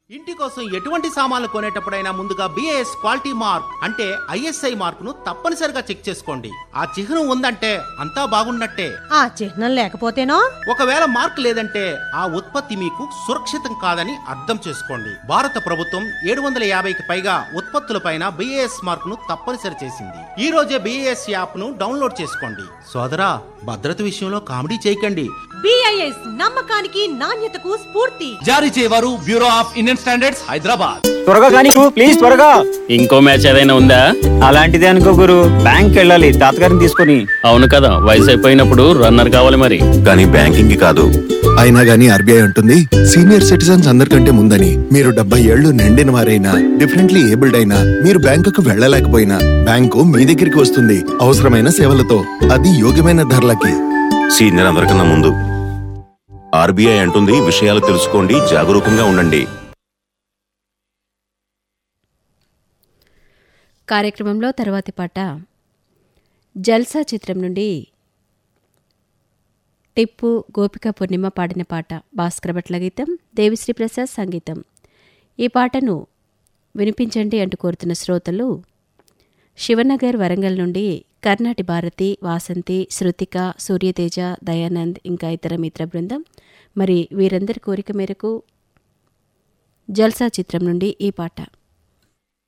ఇంటి కోసం ఎటువంటి సామాన్లు కొనేటప్పుడైనా ముందుగా బిఏఎస్ క్వాలిటీ మార్క్ అంటే ఐఎస్ఐ మార్కును తప్పనిసరిగా చెక్ చేసుకోండి. ఆ చిహ్నం ఉందంటే అంతా బాగున్నట్టే. ఆ చిహ్నం లేకపోతేనో? ఒకవేళ మార్క్ లేదంటే ఆ ఉత్పత్తి మీకు సురక్షితం కాదని అర్థం చేసుకోండి. భారత ప్రభుత్వం 750కి పైగా ఉత్పత్తులపైన బిఏఎస్ మార్కును తప్పనిసరి చేసింది. ఈ రోజే బిఏఎస్ యాప్ ను డౌన్లోడ్ చేసుకోండి. సోదరా, భద్రత విషయంలో కామెడీ చేయకండి. బిఐఎస్ నమ్మకానికి నాణ్యతకు స్ఫూర్తి. జారీ చేయవారు bureau of Indian standards, Hyderabad. త్వరగా కానీ ప్లీజ్, త్వరగా. ఇంకో మ్యాచ్ ఏదైనా ఉందా? అలాంటిదే అనుకో గురు, బ్యాంక్ వెళ్ళాలి తాతగారిని తీసుకుని. అవును కదా, వయసు అయిపోయినప్పుడు రన్నర్ కావాలి మరి. కానీ బ్యాంకింగ్ కాదు. అయినా గానీ ఆర్బీఐ ఉంటుంది సీనియర్ సిటిజన్స్ అందరికంటే ముందని. మీరు 70 ఏళ్లు నిండిన వారైనా, డిఫరెంట్లీ ఏబుల్డ్ అయినా, మీరు బ్యాంకుకు వెళ్ళలేకపోయినా బ్యాంకు మీ దగ్గరికి వస్తుంది అవసరమైన సేవలతో, అది యోగ్యమైన ధరలకి. సీనియర్ అందరికన్నా ముందు. ఆర్బీఐ అంటుంది విషయాలు తెలుసుకోండి, జాగరూకంగా ఉండండి. కార్యక్రమంలో తర్వాతి పాట జల్సా చిత్రం నుండి టిప్పు, గోపిక పూర్ణిమ పాడిన పాట. భాస్కర భట్ల గీతం, దేవిశ్రీ ప్రసాద్ సంగీతం. ఈ పాటను వినిపించండి అంటూ కోరుతున్న శ్రోతలు శివనగర్ వరంగల్ నుండి కర్ణాటి భారతి, వాసంతి, శృతిక, సూర్యతేజ, దయానంద్, ఇంకా ఇతర మిత్ర బృందం. మరి వీరందరి కోరిక మేరకు జల్సా చిత్రం నుండి ఈ పాట.